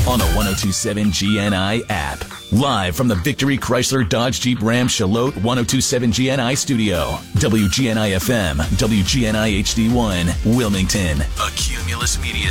on the 1027 GNI app. Live from the Victory Chrysler Dodge Jeep Ram Charlotte 1027 GNI studio. WGNI FM, WGNI HD1, Wilmington. A Cumulus Media